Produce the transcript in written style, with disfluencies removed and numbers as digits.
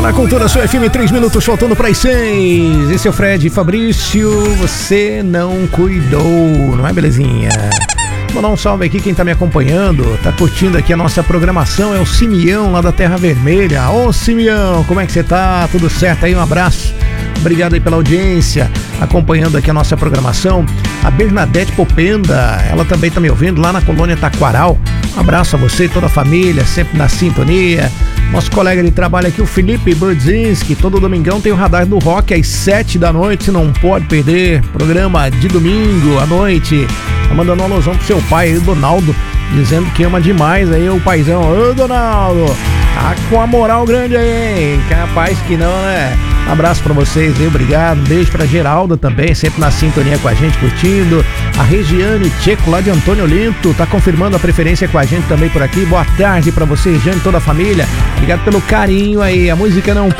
na Cultura Sua FM, 3 minutos faltando para as 6. Esse é o Fred Fabrício. Você não cuidou, não é, belezinha? Vou dar um salve aqui quem tá me acompanhando, tá curtindo aqui a nossa programação, é o Simeão lá da Terra Vermelha. Ô Simeão, como é que você tá? Tudo certo aí? Um abraço. Obrigado aí pela audiência, acompanhando aqui a nossa programação. A Bernadette Popenda, ela também tá me ouvindo lá na colônia Taquaral. Um abraço a você e toda a família, sempre na sintonia. Nosso colega de trabalho aqui, o Felipe Budzinski, todo domingão tem o Radar do Rock às 7 da noite, não pode perder. Programa de domingo à noite. Tá mandando uma alusão pro seu pai aí, o Donaldo, dizendo que ama demais aí o paizão. Ô Donaldo, tá com a moral grande aí, hein? Capaz que não, né? Um abraço pra vocês aí, obrigado. Um beijo pra Geralda também, sempre na sintonia com a gente, curtindo. A Regiane Tcheco, lá de Antônio Olinto, tá confirmando a preferência com a gente também por aqui. Boa tarde pra você, Regiane e toda a família. Obrigado pelo carinho aí. A música não